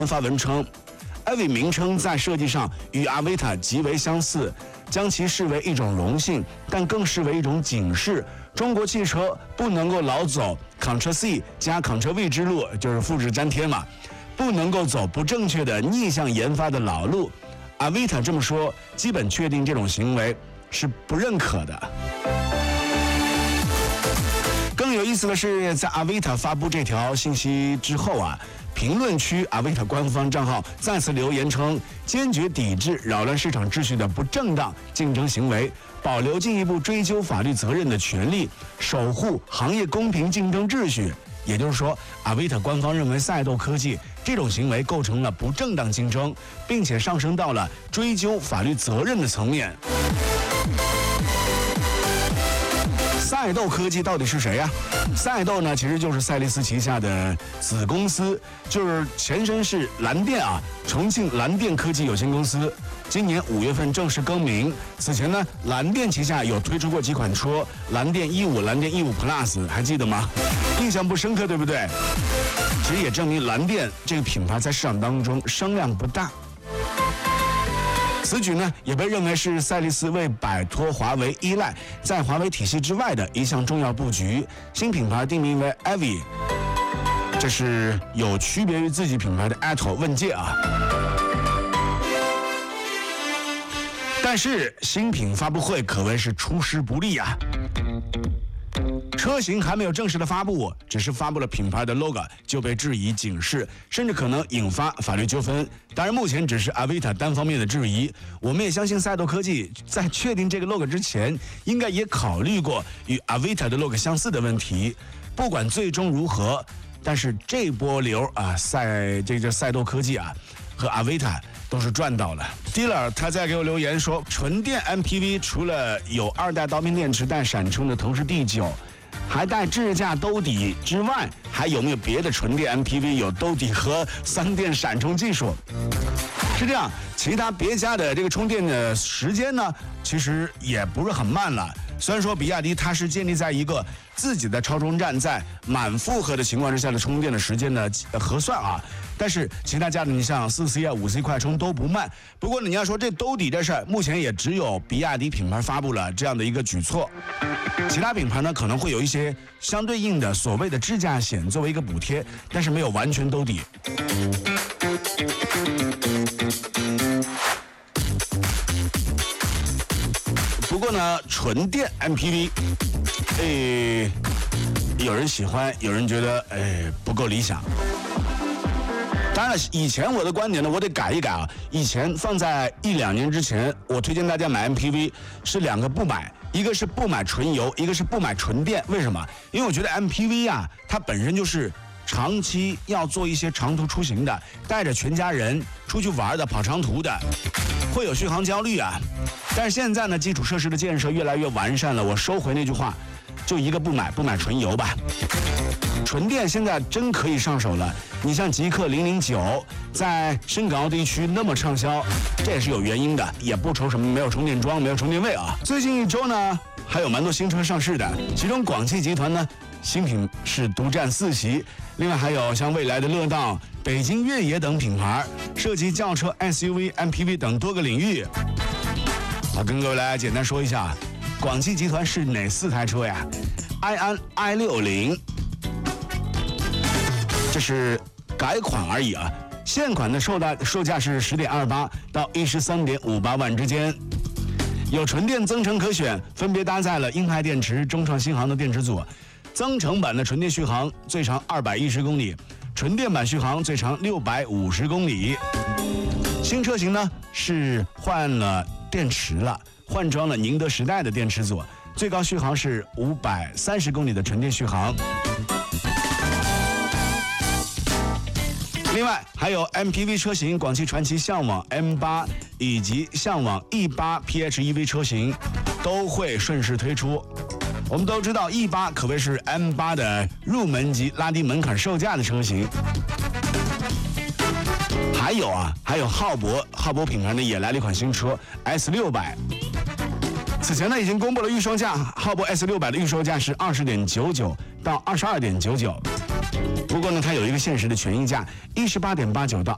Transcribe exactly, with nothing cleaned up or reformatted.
发文称 ，E V 名称在设计上与阿维塔极为相似，将其视为一种荣幸，但更视为一种警示。中国汽车不能够老走 Ctrl C 加 Ctrl V 之路，就是复制粘贴嘛，不能够走不正确的逆向研发的老路。阿维塔这么说，基本确定这种行为是不认可的。更有意思的是，在阿维塔发布这条信息之后啊，评论区阿维塔官方账号再次留言称，坚决抵制扰乱市场秩序的不正当竞争行为，保留进一步追究法律责任的权利，守护行业公平竞争秩序。也就是说，阿维塔官方认为赛斗科技这种行为构成了不正当竞争，并且上升到了追究法律责任的层面。赛斗科技到底是谁呀、啊？赛斗呢，其实就是赛力斯旗下的子公司，就是前身是蓝电啊，重庆蓝电科技有限公司。今年五月份正式更名。此前呢，蓝电旗下有推出过几款车，蓝电一五、蓝电一五 Plus， 还记得吗？印象不深刻，对不对？其实也证明蓝电这个品牌在市场当中声量不大。此举呢，也被认为是赛力斯为摆脱华为依赖，在华为体系之外的一项重要布局。新品牌定名为 E V， 这是有区别于自己品牌的 A T O 问界啊。但是新品发布会可谓是出师不利啊。车型还没有正式的发布，只是发布了品牌的 logo 就被质疑警示，甚至可能引发法律纠纷。当然，目前只是阿维塔单方面的质疑。我们也相信赛斗科技在确定这个 logo 之前，应该也考虑过与阿维塔的 logo 相似的问题。不管最终如何，但是这波流啊，赛这个赛斗科技啊和阿维塔都是赚到了。Dealer 他在给我留言说，纯电 M P V 除了有二代刀片电池带闪充的腾势 D 九。还带智驾兜底之外，还有没有别的纯电 M P V 有兜底和三电闪充技术？是这样，其他别家的这个充电的时间呢，其实也不是很慢了。虽然说比亚迪它是建立在一个自己的超充站在满负荷的情况之下的充电的时间的核算啊，但是其他家的你像四 C 啊、五 C 快充都不慢。不过你要说这兜底这事儿，目前也只有比亚迪品牌发布了这样的一个举措，其他品牌呢可能会有一些相对应的所谓的智驾险作为一个补贴，但是没有完全兜底。不过呢，纯电 M P V， 诶，有人喜欢，有人觉得诶不够理想。当然了，以前我的观点呢，我得改一改啊。以前放在一两年之前，我推荐大家买 M P V 是两个不买，一个是不买纯油，一个是不买纯电。为什么？因为我觉得 M P V 啊，它本身就是长期要做一些长途出行的，带着全家人出去玩的，跑长途的，会有续航焦虑啊。但是现在呢，基础设施的建设越来越完善了，我收回那句话，就一个不买，不买纯油吧。纯电现在真可以上手了，你像极氪零零九在深港澳地区那么畅销，这也是有原因的，也不愁什么没有充电桩、没有充电位啊。最近一周呢，还有蛮多新车上市的，其中广汽集团呢新品是独占四席，另外还有像未来的乐道、北京越野等品牌，涉及轿车、S U V、M P V 等多个领域。好，跟各位来简单说一下，广汽集团是哪四台车呀？埃安 i 六零，这是改款而已啊，现款的售价售价是十点二八到一十三点五八万之间。有纯电增程可选，分别搭载了硬派电池、中创新航的电池组。增程版的纯电续航最长二百一十公里，纯电版续航最长六百五十公里。新车型呢是换了电池了，换装了宁德时代的电池组，最高续航是五百三十公里的纯电续航。另外还有 M P V 车型，广汽传祺向往 M 八 以及向往 E 八 P H E V 车型都会顺势推出。我们都知道 E 八 可谓是 M 八 的入门级，拉低门槛售价的车型。还有啊，还有浩博，浩博品牌呢也来了一款新车 S 六百。此前呢已经公布了预售价，浩博 S 六百 的预售价是二十点九九到二十二点九九。不过呢，它有一个限时的权益价，一十八点八九到